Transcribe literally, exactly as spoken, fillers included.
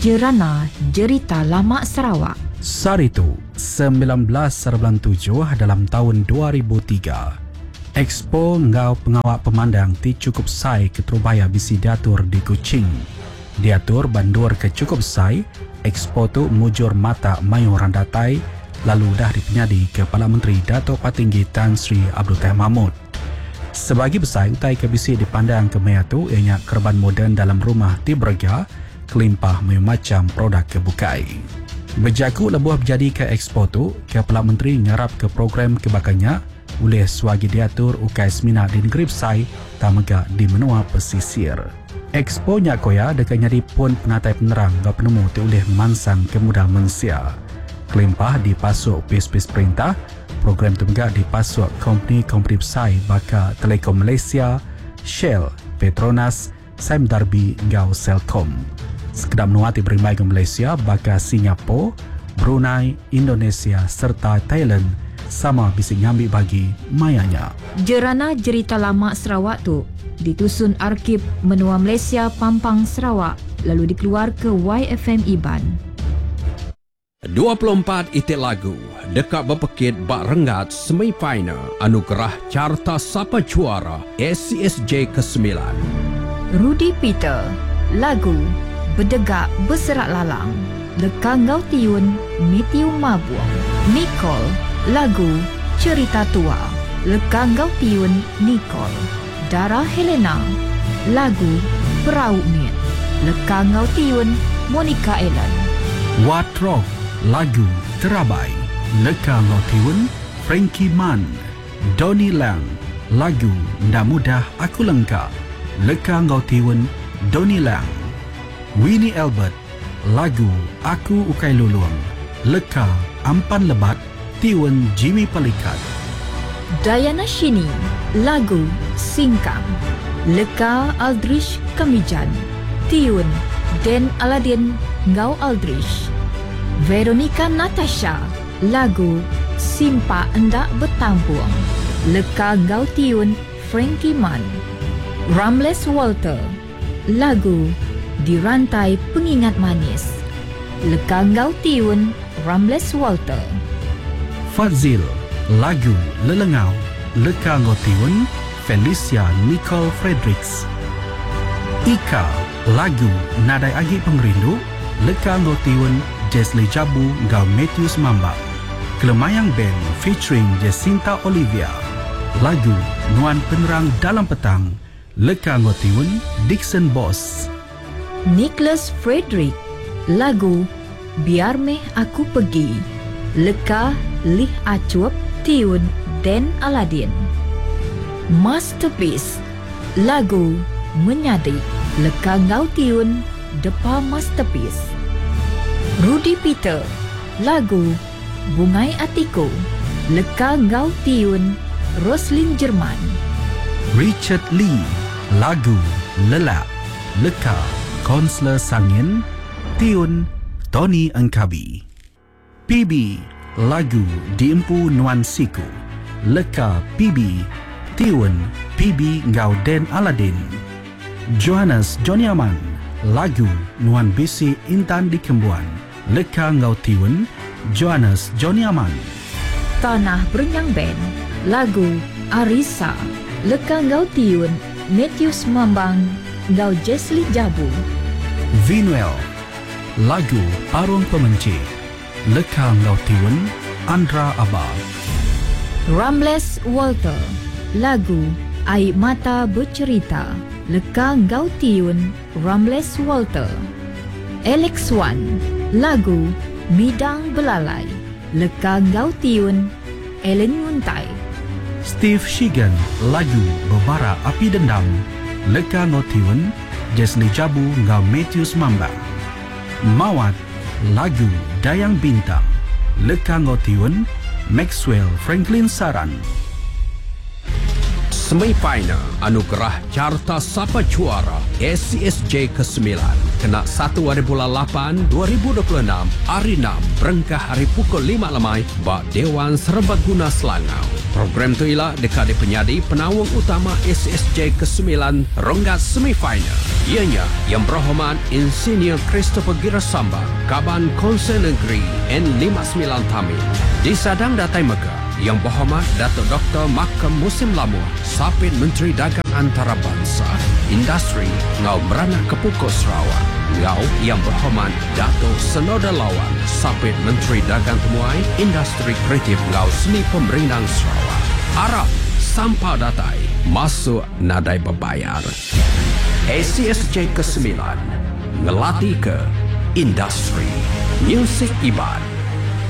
Jerana Jerita Lama Sarawak. Saritu sembilan belas sembilan puluh tujuh dalam tahun dua ribu tiga. Expo Ngau Pengawak Pemandang ti cukup sai ke Terubaya bisi diatur di Kuching. Diatur bandur ke cukup sai, Expo tu mujur mata mayu randatai, lalu dah dipenyadi ke Kepala Menteri Datuk Patinggi Tan Sri Abdul Teh Mahmud. Sebagi besar utai ke bisi dipandang ke maya tu ianya kerban moden dalam rumah ti berga, kelimpah mayu macam produk kebukai. Berjaku lebuh berjadi ke Expo tu, Kepala Menteri ngarap ke program kebakannya oleh swagi diatur ukai semina di negeri Besai tamega di menua pesisir. Expo nya koya dekat nyari pun penatai penerang gak penemu ti oleh memansang kemudah manusia. Kelimpah dipasuk pis-pis perintah, program tu juga dipasuk kompeni-kompeni Besai baka Telekom Malaysia, Shell, Petronas, Sime Darby ngau Celcom. Sekedar menua ti berimai ke Malaysia baka Singapura, Brunei, Indonesia serta Thailand sama bising ngambil bagi mayanya. Jerana Jerita Lama Sarawak tu ditusun Arkib Menua Malaysia Pampang Sarawak lalu dikeluar ke Y F M Iban. dua puluh empat itik lagu dekat berpekit bak renggat semi-final anugerah Carta Sapa Juara S C S J ke sembilan. Rudy Peter, lagu Bedegak Berserak Lalang, Leka Ngau Tiun Mitiu Mabuang. Nicole, lagu Cerita Tua, Leka Ngau Tiun Nicole. Dara Helena, lagu Perahu Miet, Leka Ngau Tiun Monica Ellen. Watrok, lagu Terabai, Leka Ngau Tiun Frankie Man. Donnie Lang, lagu Nda Mudah Aku Lengkap, Leka Ngau Tiun Donnie Lang. Winnie Albert, lagu Aku Ukai Luluang, Leka Ampan Lebat Tiun Jimmy Palikat. Diana Shini, lagu Singkang, Leka Aldrich Kamijan, Tiun Den Aladin Ngau Aldrich. Veronica Natasha, lagu Simpa Endak Bertampuang, Leka Ngau Tiun Frankie Man. Ramles Walter, lagu Dirantai Pengingat Manis, Leka Ngau Tiun Ramles Walter. Fazil, lagu Lelengau, Leka Ngau Tiun Felicia Nicole Fredericks. Ika, lagu Nadai Agi Pengrindu, Leka Ngau Tiun Jesli Jabu Ngau Matthews Mamba. Kelemayang Band featuring Jacinta Olivia, lagu Nuan Penerang Dalam Petang, Leka Ngau Tiun Dixon Boss. Nicholas Frederick, lagu Biar Meh Aku Pergi, Leka Lih Acuap Tiun Den Aladin. Masterpiece, lagu Menyadik, Leka Ngau Tiun Depa Masterpiece. Rudy Peter, lagu Bungai Atiku, Leka Ngau Tiun Roslyn Jerman. Richard Lee, lagu Lelak, Leka Konsler Sangin Tiun Tony Engkabi. P B, lagu Diempu Nuan Siku, Leka P B Tiun P B Ngau Den Aladin. Johannes Johnny Aman, lagu Nuan Bisi Intan di Kembuan, Leka Ngau Tiun Johannes Johnny Aman. Tanah Berenyang Band, lagu Arisa, Leka Ngau Tiun Matthews Mambang Ngau Jesli Jabu. Vinuel, lagu Parung Pemenci, Leka Ngau Tiun Andra Abah. Ramles Walter, lagu Air Mata Bercerita, Leka Ngau Tiun Ramles Walter. Alex Wan, lagu Midang Belalai, Leka Ngau Tiun Ellen Yuntai. Steve Shigan, lagu Bebara Api Dendam, Leka Ngau Tiun Jesli Jabu Ngau Matthews Mamba. Mawat, lagu Dayang Bintang, Leka Ngau Tiun Maxwell Franklin Saran. Semi-final anugerah Carta Sapa Juara S C S J ke sembilan kena satu hari bulan lapan dua ribu dua puluh enam hari enam berengkah hari pukul lima lemai bak Dewan Serbaguna Selangau. Program tu ialah dekat penyadi penawang utama S S J kesembilan renggat semifinal. Ianya Yang Berhormat Insinyur Christopher Girasambang, Kaban Konsel Negeri N lima puluh sembilan Tamil. Di Sadang Datai Mega, Yang Berhormat Datuk Doktor Makam Musim Lamuh, Sapit Menteri Dagang Antarabangsa, Industri Ngau Beranak Kepukul Sarawak. Ngau Yang Berhormat Datuk Senoda Lawan, Sapit Menteri Dagang Temuai, Industri Kreatif Ngau Seni Pemerintahan Sarawak. Arab Sampah Datai masuk nadai berbayar. S C S J kesembilan ngelatih ke industri. Music Iban.